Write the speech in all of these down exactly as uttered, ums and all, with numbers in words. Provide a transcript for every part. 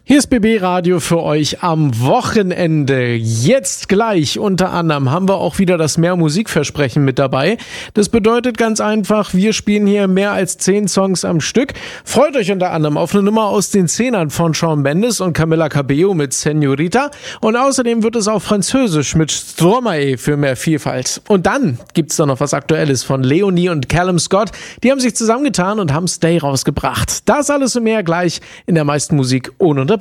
Hier ist B B Radio für euch am Wochenende. Jetzt gleich unter anderem haben wir auch wieder das Mehr Musikversprechen mit dabei. Das bedeutet ganz einfach, wir spielen hier mehr als zehn Songs am Stück. Freut euch unter anderem auf eine Nummer aus den Zehnern von Shawn Mendes und Camila Cabello mit Señorita. Und außerdem wird es auch Französisch mit Stromae für mehr Vielfalt. Und dann gibt's da noch was Aktuelles von Leonie und Callum Scott. Die haben sich zusammengetan und haben Stay rausgebracht. Das alles und mehr gleich in der meisten Musik ohne Unterbrechung.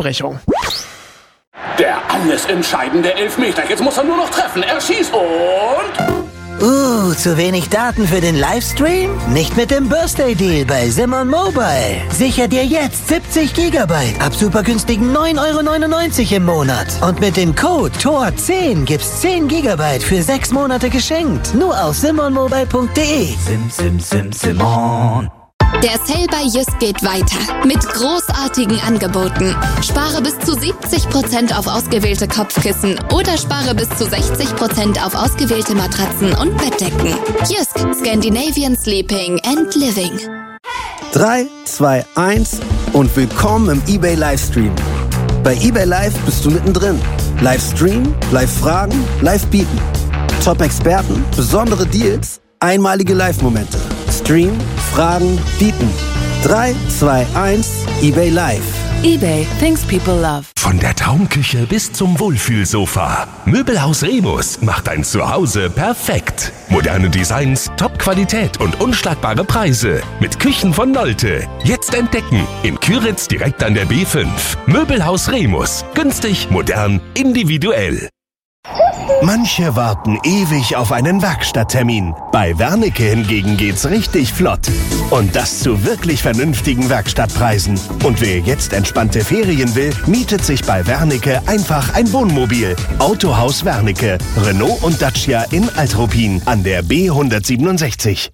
Der alles entscheidende Elfmeter. Jetzt muss er nur noch treffen. Er schießt und... Uh, zu wenig Daten für den Livestream? Nicht mit dem Birthday Deal bei Simon Mobile. Sicher dir jetzt siebzig Gigabyte ab super günstigen neun Euro neunundneunzig im Monat. Und mit dem Code T O R zehn gibt's zehn Gigabyte für sechs Monate geschenkt. Nur auf simon mobile punkt de. Sim, sim, sim, Simon. Der Sale bei Jysk geht weiter mit großartigen Angeboten. Spare bis zu siebzig Prozent auf ausgewählte Kopfkissen oder spare bis zu sechzig Prozent auf ausgewählte Matratzen und Bettdecken. Jysk, Scandinavian Sleeping and Living. drei, zwei, eins und willkommen im eBay Livestream. Bei eBay Live bist du mittendrin. Livestream, Live-Fragen, Live-Bieten. Top-Experten, besondere Deals, einmalige Live-Momente. Stream, Fragen, bieten. drei, zwei, eins, eBay Live. eBay, things people love. Von der Traumküche bis zum Wohlfühlsofa. Möbelhaus Remus macht dein Zuhause perfekt. Moderne Designs, Top-Qualität und unschlagbare Preise. Mit Küchen von Nolte. Jetzt entdecken. In Küritz direkt an der B fünf. Möbelhaus Remus. Günstig, modern, individuell. Manche warten ewig auf einen Werkstatttermin. Bei Wernicke hingegen geht's richtig flott. Und das zu wirklich vernünftigen Werkstattpreisen. Und wer jetzt entspannte Ferien will, mietet sich bei Wernicke einfach ein Wohnmobil. Autohaus Wernicke, Renault und Dacia in Altruppin an der B hundertsiebenundsechzig.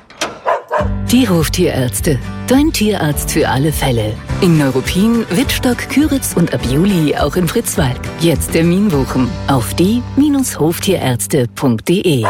Die Hoftierärzte. Dein Tierarzt für alle Fälle. In Neuruppin, Wittstock, Küritz und ab Juli auch in Fritzwalk. Jetzt Termin buchen auf die Hoftierärzte punkt de.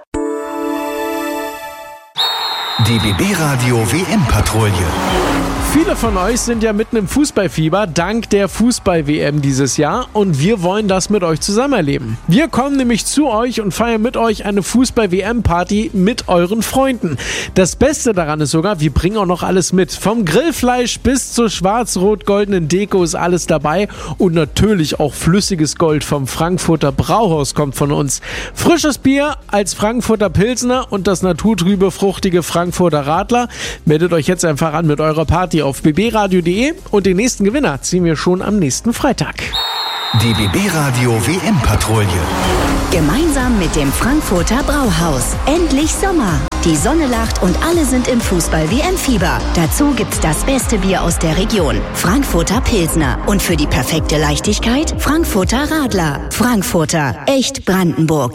Die B B Radio W M-Patrouille. Viele von euch sind ja mitten im Fußballfieber, dank der Fußball-W M dieses Jahr, und wir wollen das mit euch zusammen erleben. Wir kommen nämlich zu euch und feiern mit euch eine Fußball-W M-Party mit euren Freunden. Das Beste daran ist sogar, wir bringen auch noch alles mit. Vom Grillfleisch bis zur schwarz-rot-goldenen Deko ist alles dabei und natürlich auch flüssiges Gold vom Frankfurter Brauhaus kommt von uns. Frisches Bier als Frankfurter Pilsner und das naturtrübe, fruchtige Frankfurter Radler. Meldet euch jetzt einfach an mit eurer Party auf b b radio punkt de und den nächsten Gewinner ziehen wir schon am nächsten Freitag. Die B B Radio W M-Patrouille. Gemeinsam mit dem Frankfurter Brauhaus. Endlich Sommer. Die Sonne lacht und alle sind im Fußball-W M-Fieber. Dazu gibt's das beste Bier aus der Region. Frankfurter Pilsner. Und für die perfekte Leichtigkeit Frankfurter Radler. Frankfurter. Echt Brandenburg.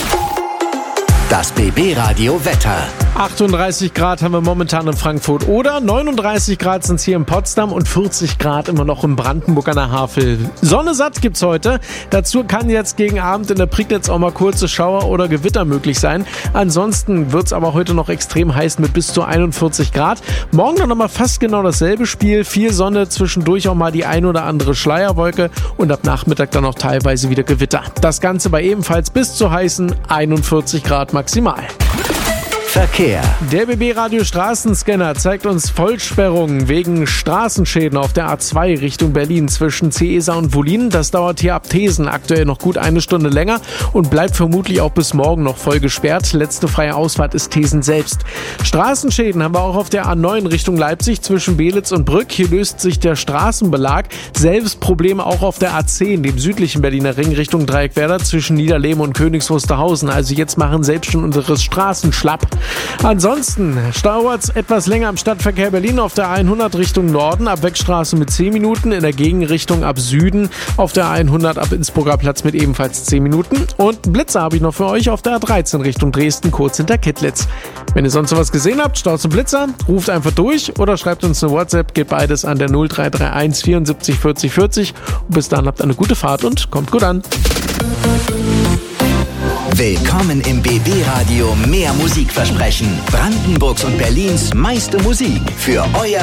Das B B Radio Wetter. achtunddreißig Grad haben wir momentan in Frankfurt oder neununddreißig Grad sind es hier in Potsdam und vierzig Grad immer noch in Brandenburg an der Havel. Sonne satt gibt's heute. Dazu kann jetzt gegen Abend in der Prignitz auch mal kurze Schauer oder Gewitter möglich sein. Ansonsten wird's aber heute noch extrem heiß mit bis zu einundvierzig Grad. Morgen dann nochmal fast genau dasselbe Spiel. Viel Sonne, zwischendurch auch mal die ein oder andere Schleierwolke und ab Nachmittag dann auch teilweise wieder Gewitter. Das Ganze bei ebenfalls bis zu heißen einundvierzig Grad maximal. Verkehr. Der B B Radio Straßenscanner zeigt uns Vollsperrungen wegen Straßenschäden auf der A zwei Richtung Berlin zwischen Ceesa und Wollin. Das dauert hier ab Thesen aktuell noch gut eine Stunde länger und bleibt vermutlich auch bis morgen noch voll gesperrt. Letzte freie Ausfahrt ist Thesen selbst. Straßenschäden haben wir auch auf der A neun Richtung Leipzig zwischen Belitz und Brück. Hier löst sich der Straßenbelag. Selbes Problem auch auf der A zehn, dem südlichen Berliner Ring Richtung Dreieckwerder zwischen Niederlehm und Königs Wusterhausen. Also jetzt machen selbst schon unsere Straßen schlapp. Ansonsten dauert es etwas länger im Stadtverkehr Berlin auf der A hundert Richtung Norden, ab Wegstraße mit zehn Minuten, in der Gegenrichtung ab Süden auf der A hundert ab Innsbrucker Platz mit ebenfalls zehn Minuten und Blitzer habe ich noch für euch auf der A dreizehn Richtung Dresden, kurz hinter Kittlitz. Wenn ihr sonst sowas gesehen habt, Staus und Blitzer, ruft einfach durch oder schreibt uns eine WhatsApp, geht beides an der null drei drei eins vierundsiebzig vierzig vierzig und bis dann habt eine gute Fahrt und kommt gut an. Willkommen im B B Radio Mehr Musikversprechen. Brandenburgs und Berlins meiste Musik für euer